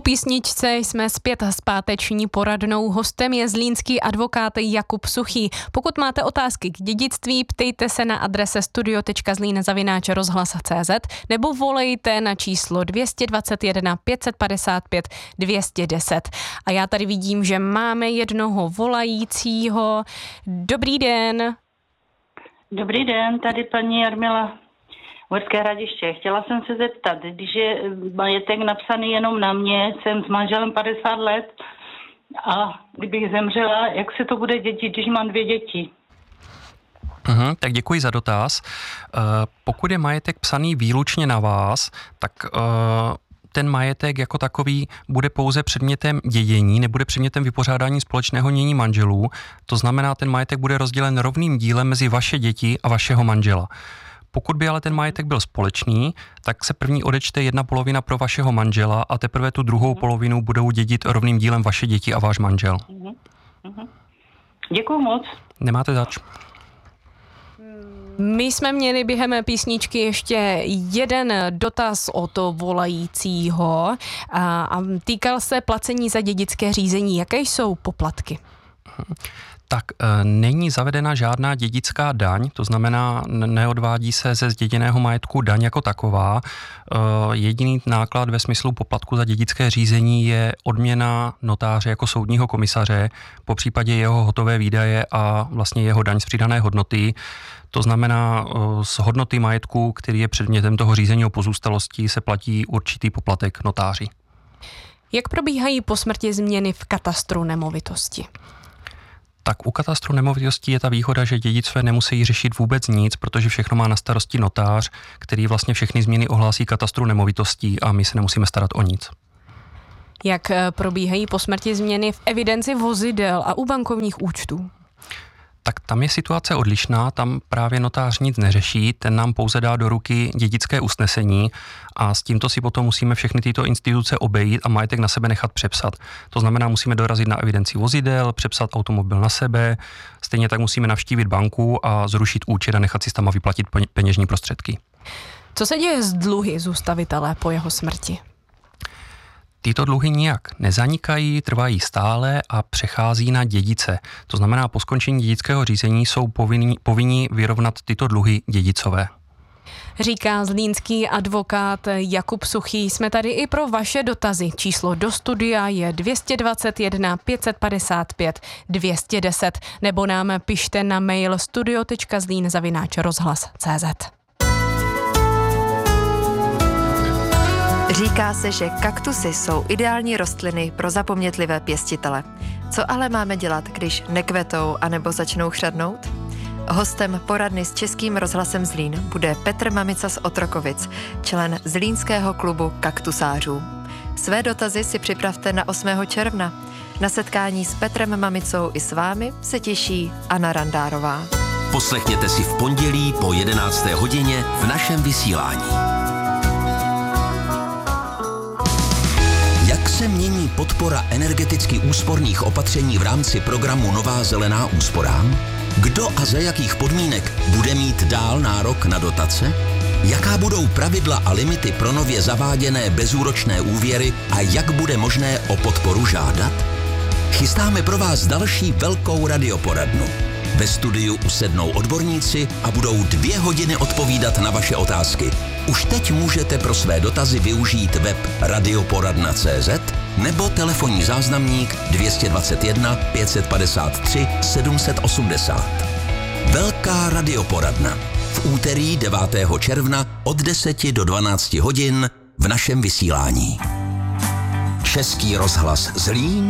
Po písničce jsme zpět s páteční poradnou. Hostem je zlínský advokát Jakub Suchý. Pokud máte otázky k dědictví, ptejte se na adrese studio.zlín@rozhlas.cz nebo volejte na číslo 221 555 210. A já tady vidím, že máme jednoho volajícího. Dobrý den. Dobrý den, tady paní Jarmila Uherské Hradiště. Chtěla jsem se zeptat, když je majetek napsaný jenom na mě, jsem s manželem 50 let a kdybych zemřela, jak se to bude dědit, když mám 2 děti? Tak děkuji za dotaz. Pokud je majetek psaný výlučně na vás, tak ten majetek jako takový bude pouze předmětem dědění, nebude předmětem vypořádání společného jmění manželů. To znamená, ten majetek bude rozdělen rovným dílem mezi vaše děti a vašeho manžela. Pokud by ale ten majetek byl společný, tak se první odečte 1/2 pro vašeho manžela a teprve tu druhou polovinu budou dědit rovným dílem vaše děti a váš manžel. Děkuju moc. Nemáte zač. My jsme měli během písničky ještě jeden dotaz od volajícího a týkal se placení za dědické řízení. Jaké jsou poplatky? Tak není zavedena žádná dědická daň, to znamená, neodvádí se ze zděděného majetku daň jako taková. Jediný náklad ve smyslu poplatku za dědické řízení je odměna notáře jako soudního komisaře, popřípadě jeho hotové výdaje a vlastně jeho daň z přidané hodnoty. To znamená, z hodnoty majetku, který je předmětem toho řízení o pozůstalosti, se platí určitý poplatek notáři. Jak probíhají po smrti změny v katastru nemovitosti? Tak u katastru nemovitostí je ta výhoda, že dědicové nemusí řešit vůbec nic, protože všechno má na starosti notář, který vlastně všechny změny ohlásí katastru nemovitostí a my se nemusíme starat o nic. Jak probíhají po smrti změny v evidenci vozidel a u bankovních účtů? Tak tam je situace odlišná, tam právě notář nic neřeší, ten nám pouze dá do ruky dědické usnesení a s tímto si potom musíme všechny tyto instituce obejít a majetek na sebe nechat přepsat. To znamená, musíme dorazit na evidenci vozidel, přepsat automobil na sebe, stejně tak musíme navštívit banku a zrušit účet a nechat si tam vyplatit peněžní prostředky. Co se děje s dluhy zůstavitele po jeho smrti? Tyto dluhy nijak nezanikají, trvají stále a přechází na dědice. To znamená, po skončení dědického řízení jsou povinni vyrovnat tyto dluhy dědicové. Říká zlínský advokát Jakub Suchý. Jsme tady i pro vaše dotazy. Číslo do studia je 221 555 210 nebo nám pište na mail studio.zlín@rozhlas.cz. Říká se, že kaktusy jsou ideální rostliny pro zapomnětlivé pěstitele. Co ale máme dělat, když nekvetou anebo začnou chřadnout? Hostem poradny s Českým rozhlasem Zlín bude Petr Mamica z Otrokovic, člen Zlínského klubu kaktusářů. Své dotazy si připravte na 8. června. Na setkání s Petrem Mamicou i s vámi se těší Anna Randárová. Poslechněte si v pondělí po 11. hodině v našem vysílání. Jak se mění podpora energeticky úsporných opatření v rámci programu Nová zelená úsporám? Kdo a za jakých podmínek bude mít dál nárok na dotace? Jaká budou pravidla a limity pro nově zaváděné bezúročné úvěry a jak bude možné o podporu žádat? Chystáme pro vás další velkou radioporadnu. Ve studiu usednou odborníci a budou 2 hodiny odpovídat na vaše otázky. Už teď můžete pro své dotazy využít web radioporadna.cz nebo telefonní záznamník 221 553 780. Velká radioporadna. V úterý 9. června od 10 do 12 hodin v našem vysílání. Český rozhlas Zlín